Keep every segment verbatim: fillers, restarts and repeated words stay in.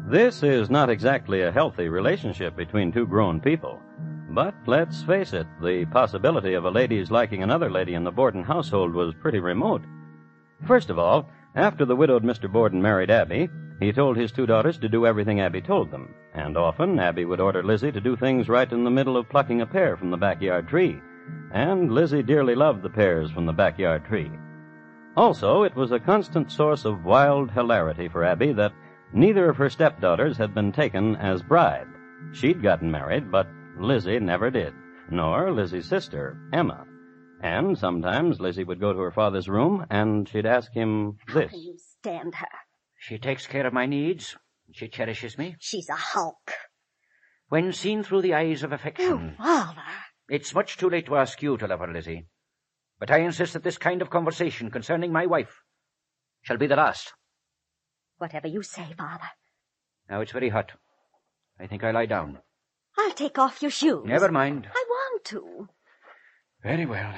This is not exactly a healthy relationship between two grown people. But let's face it, the possibility of a lady's liking another lady in the Borden household was pretty remote. First of all, after the widowed Mister Borden married Abby, he told his two daughters to do everything Abby told them, and often Abby would order Lizzie to do things right in the middle of plucking a pear from the backyard tree, and Lizzie dearly loved the pears from the backyard tree. Also, it was a constant source of wild hilarity for Abby that neither of her stepdaughters had been taken as bride. She'd gotten married, but Lizzie never did, nor Lizzie's sister, Emma. And sometimes Lizzie would go to her father's room, and she'd ask him this. How can you stand her? She takes care of my needs. She cherishes me. She's a hulk. When seen through the eyes of affection. Oh, Father. It's much too late to ask you to love her, Lizzie. But I insist that this kind of conversation concerning my wife shall be the last. Whatever you say, Father. Now it's very hot. I think I'll lie down. I'll take off your shoes. Never mind. I want to. Very well.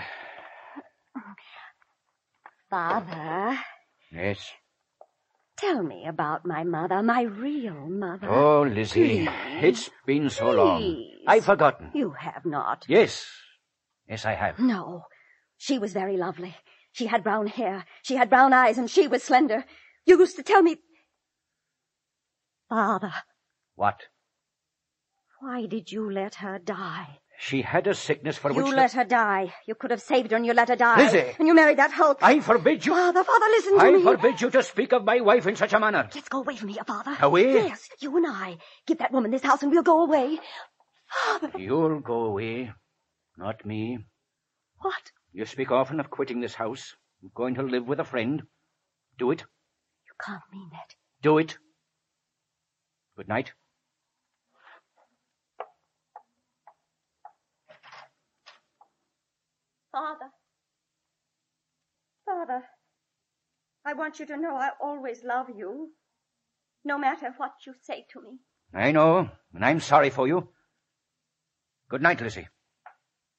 Father. Yes? Tell me about my mother, my real mother. Oh, Lizzie, Please. it's been so Please. long. I've forgotten. You have not. Yes. Yes, I have. No. She was very lovely. She had brown hair. She had brown eyes, and she was slender. You used to tell me... Father. What? Why did you let her die? She had a sickness for You which... let her die. You could have saved her and you let her die. Lizzie! And you married that hulk. I forbid you... Father, Father, listen to I me. forbid you to speak of my wife in such a manner. Let's go away from here, Father. Away? Yes, you and I. Give that woman this house and we'll go away. Father. You'll go away, not me. What? You speak often of quitting this house, going to live with a friend. Do it. You can't mean that. Do it. Good night. Father. Father. I want you to know I always love you. No matter what you say to me. I know, and I'm sorry for you. Good night, Lizzie.